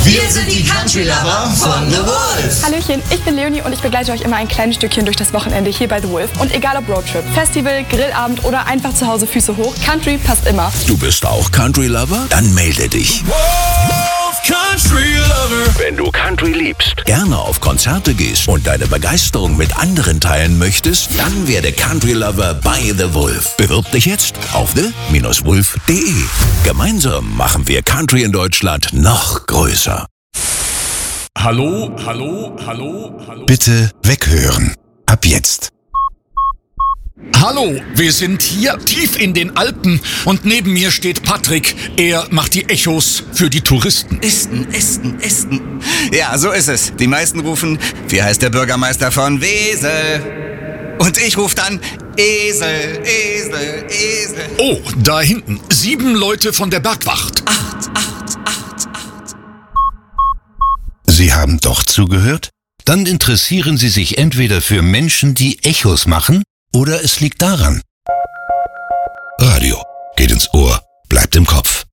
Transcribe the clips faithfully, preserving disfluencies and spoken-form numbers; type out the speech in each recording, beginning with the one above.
Wir sind die Country Lover von The Wolf. Hallöchen, ich bin Leonie und ich begleite euch immer ein kleines Stückchen durch das Wochenende hier bei The Wolf. Und egal ob Roadtrip, Festival, Grillabend oder einfach zu Hause Füße hoch, Country passt immer. Du bist auch Country Lover? Dann melde dich. Wolf Country Lover. Wenn du Country liebst, gerne auf Konzerte gehst und deine Begeisterung mit anderen teilen möchtest, dann werde Country Lover bei The Wolf. Bewirb dich jetzt auf the Bindestrich wolf punkt de. Gemeinsam machen wir Country in Deutschland noch größer. Hallo, hallo, hallo, hallo. Bitte weghören. Ab jetzt. Hallo, wir sind hier tief in den Alpen und neben mir steht Patrick. Er macht die Echos für die Touristen. Esten, Esten, Esten. Ja, so ist es. Die meisten rufen, wie heißt der Bürgermeister von Wesel? Und ich rufe dann, Esel, Esel, Esel. Oh, da hinten, sieben Leute von der Bergwacht. Acht, acht, acht, acht. Sie haben doch zugehört? Dann interessieren Sie sich entweder für Menschen, die Echos machen, oder es liegt daran. Radio geht ins Ohr, bleibt im Kopf.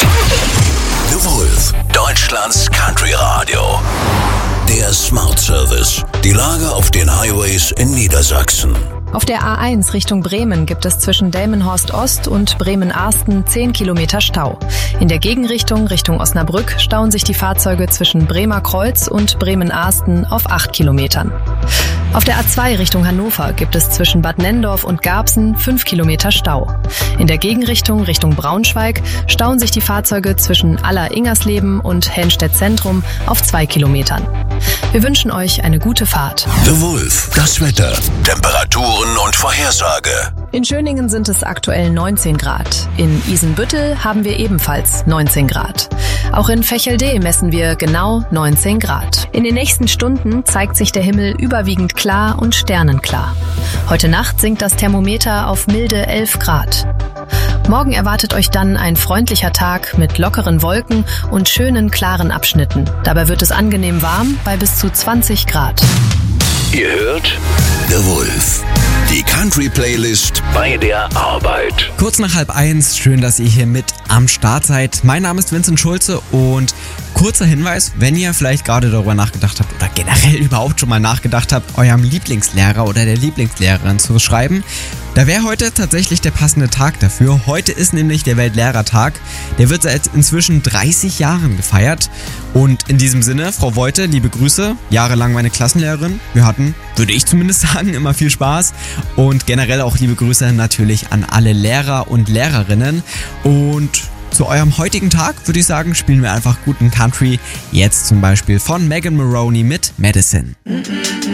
The Wolf, Deutschlands Country Radio. Der Smart Service. Die Lage auf den Highways in Niedersachsen. Auf der A eins Richtung Bremen gibt es zwischen Delmenhorst Ost und Bremen-Arsten zehn Kilometer Stau. In der Gegenrichtung Richtung Osnabrück stauen sich die Fahrzeuge zwischen Bremer Kreuz und Bremen-Arsten auf acht Kilometern. Auf der A zwei Richtung Hannover gibt es zwischen Bad Nenndorf und Garbsen fünf Kilometer Stau. In der Gegenrichtung Richtung Braunschweig stauen sich die Fahrzeuge zwischen Aller-Ingersleben und Helmstedt Zentrum auf zwei Kilometern. Wir wünschen euch eine gute Fahrt. The Wolf, das Wetter, Temperaturen und Vorhersage. In Schöningen sind es aktuell neunzehn Grad. In Isenbüttel haben wir ebenfalls neunzehn Grad. Auch in Vechelde messen wir genau neunzehn Grad. In den nächsten Stunden zeigt sich der Himmel überwiegend klar und sternenklar. Heute Nacht sinkt das Thermometer auf milde elf Grad. Morgen erwartet euch dann ein freundlicher Tag mit lockeren Wolken und schönen, klaren Abschnitten. Dabei wird es angenehm warm bei bis zu zwanzig Grad. Ihr hört The Wolf, die Country-Playlist bei der Arbeit. Kurz nach halb eins, schön, dass ihr hier mit am Start seid. Mein Name ist Vincent Schulze und kurzer Hinweis, wenn ihr vielleicht gerade darüber nachgedacht habt oder generell überhaupt schon mal nachgedacht habt, eurem Lieblingslehrer oder der Lieblingslehrerin zu schreiben, da wäre heute tatsächlich der passende Tag dafür. Heute ist nämlich der Weltlehrertag. Der wird seit inzwischen dreißig Jahren gefeiert. Und in diesem Sinne, Frau Voite, liebe Grüße. Jahrelang meine Klassenlehrerin. Wir hatten, würde ich zumindest sagen, immer viel Spaß. Und generell auch liebe Grüße natürlich an alle Lehrer und Lehrerinnen. Und zu eurem heutigen Tag würde ich sagen, spielen wir einfach guten Country. Jetzt zum Beispiel von Megan Moroney mit Medicine.